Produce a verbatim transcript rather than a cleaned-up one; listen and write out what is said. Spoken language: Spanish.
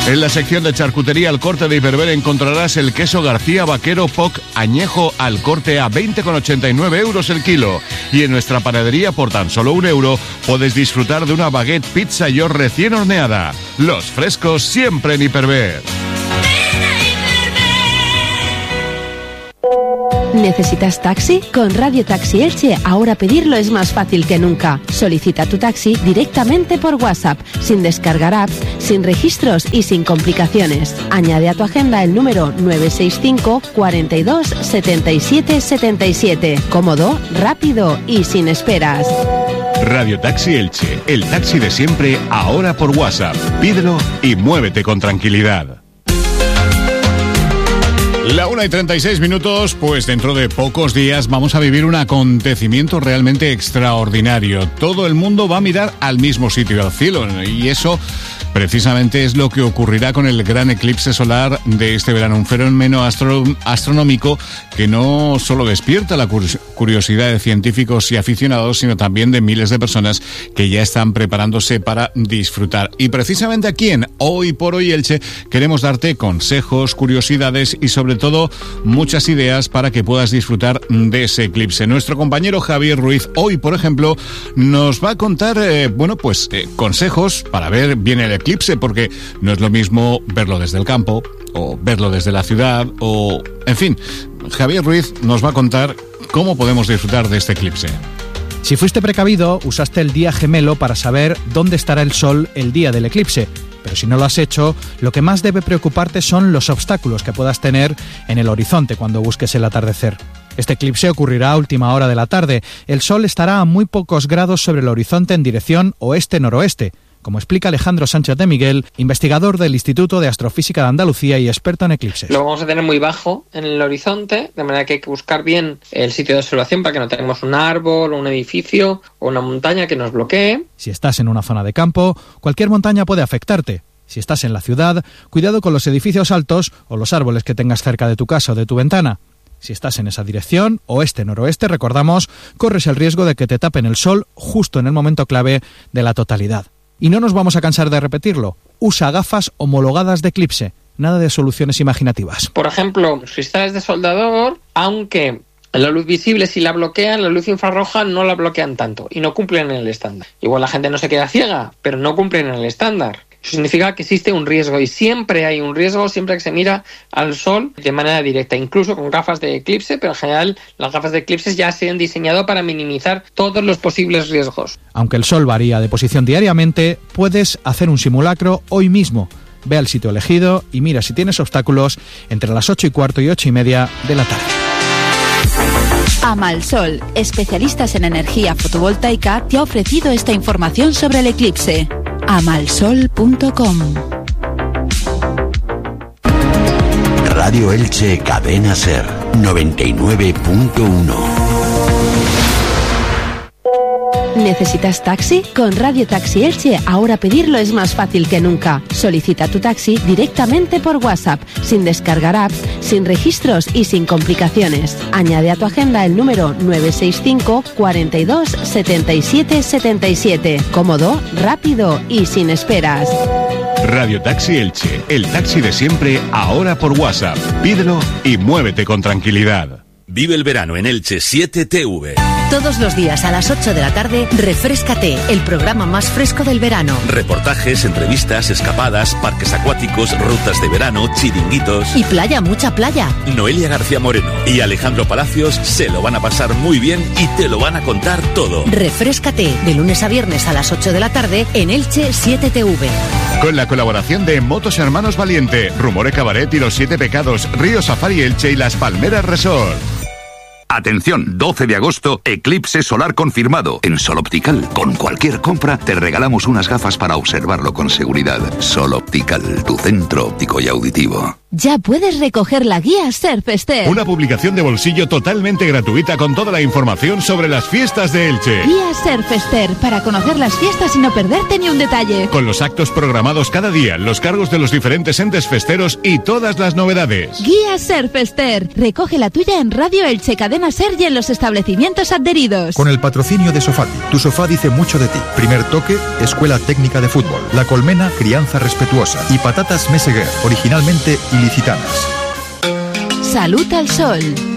En la sección de charcutería al corte de Hiperver encontrarás el queso García Vaquero P O C añejo al corte a veinte con ochenta y nueve euros el kilo. Y en nuestra panadería por tan solo un euro puedes disfrutar de una baguette pizza York recién horneada. Los frescos siempre en Hiperver. ¿Necesitas taxi? Con Radio Taxi Elche ahora pedirlo es más fácil que nunca. Solicita tu taxi directamente por WhatsApp, sin descargar apps, sin registros y sin complicaciones. Añade a tu agenda el número nueve seis cinco, cuarenta y dos, setenta y siete, setenta y siete. Cómodo, rápido y sin esperas. Radio Taxi Elche, el taxi de siempre ahora por WhatsApp. Pídelo y muévete con tranquilidad. La una y treinta y seis minutos, pues dentro de pocos días vamos a vivir un acontecimiento realmente extraordinario. Todo el mundo va a mirar al mismo sitio, al cielo, y eso precisamente es lo que ocurrirá con el gran eclipse solar de este verano. Un fenómeno astro- astronómico que no solo despierta la curiosidad de científicos y aficionados, sino también de miles de personas que ya están preparándose para disfrutar. Y precisamente aquí en Hoy por Hoy Elche queremos darte consejos, curiosidades y sobre todo muchas ideas para que puedas disfrutar de ese eclipse. Nuestro compañero Javier Ruiz hoy, por ejemplo, nos va a contar, eh, bueno, pues eh, consejos para ver bien el eclipse, porque no es lo mismo verlo desde el campo o verlo desde la ciudad o, en fin, Javier Ruiz nos va a contar cómo podemos disfrutar de este eclipse. Si fuiste precavido, usaste el día gemelo para saber dónde estará el sol el día del eclipse. Pero si no lo has hecho, lo que más debe preocuparte son los obstáculos que puedas tener en el horizonte cuando busques el atardecer. Este eclipse ocurrirá a última hora de la tarde. El sol estará a muy pocos grados sobre el horizonte en dirección oeste-noroeste, como explica Alejandro Sánchez de Miguel, investigador del Instituto de Astrofísica de Andalucía y experto en eclipses. Lo vamos a tener muy bajo en el horizonte, de manera que hay que buscar bien el sitio de observación para que no tengamos un árbol, un edificio o una montaña que nos bloquee. Si estás en una zona de campo, cualquier montaña puede afectarte. Si estás en la ciudad, cuidado con los edificios altos o los árboles que tengas cerca de tu casa o de tu ventana. Si estás en esa dirección, oeste-noroeste, recordamos, corres el riesgo de que te tapen el sol justo en el momento clave de la totalidad. Y no nos vamos a cansar de repetirlo. Usa gafas homologadas de eclipse. Nada de soluciones imaginativas. Por ejemplo, los cristales de soldador, aunque la luz visible sí la bloquean, la luz infrarroja no la bloquean tanto y no cumplen en el estándar. Igual la gente no se queda ciega, pero no cumplen en el estándar. Eso significa que existe un riesgo y siempre hay un riesgo siempre que se mira al sol de manera directa, incluso con gafas de eclipse, pero en general las gafas de eclipse ya se han diseñado para minimizar todos los posibles riesgos. Aunque el sol varía de posición diariamente, puedes hacer un simulacro hoy mismo. Ve al sitio elegido y mira si tienes obstáculos entre las ocho y cuarto y ocho y media de la tarde. Amalsol, especialistas en energía fotovoltaica, te ha ofrecido esta información sobre el eclipse. amalsol punto com. Radio Elche Cadena Ser noventa y nueve punto uno. ¿Necesitas taxi? Con Radio Taxi Elche ahora pedirlo es más fácil que nunca. Solicita tu taxi directamente por WhatsApp, sin descargar apps, sin registros y sin complicaciones. Añade a tu agenda el número nueve seis cinco, cuarenta y dos, setenta y siete, setenta y siete. Cómodo, rápido y sin esperas. Radio Taxi Elche, el taxi de siempre ahora por WhatsApp. Pídelo y muévete con tranquilidad. Vive el verano en Elche siete T V. Todos los días a las ocho de la tarde, Refréscate, el programa más fresco del verano. Reportajes, entrevistas, escapadas, parques acuáticos, rutas de verano, chiringuitos. Y playa, mucha playa. Noelia García Moreno y Alejandro Palacios se lo van a pasar muy bien y te lo van a contar todo. Refréscate, de lunes a viernes a las ocho de la tarde en Elche siete T V. Con la colaboración de Motos Hermanos Valiente, Rumore Cabaret y Los Siete Pecados, Río Safari Elche y Las Palmeras Resort. Atención, doce de agosto, eclipse solar confirmado. En Sol Optical, con cualquier compra, te regalamos unas gafas para observarlo con seguridad. Sol Optical, tu centro óptico y auditivo. Ya puedes recoger la guía Surfester. Una publicación de bolsillo totalmente gratuita con toda la información sobre las fiestas de Elche. Guía Surfester, para conocer las fiestas y no perderte ni un detalle. Con los actos programados cada día, los cargos de los diferentes entes festeros y todas las novedades. Guía Surfester. Recoge la tuya en Radio Elche, Cadena Ser y en los establecimientos adheridos. Con el patrocinio de Sofati. Tu sofá dice mucho de ti. Primer toque, Escuela Técnica de Fútbol. La Colmena, crianza respetuosa. Y patatas Meseguer, originalmente ilicitanas. Salud al sol.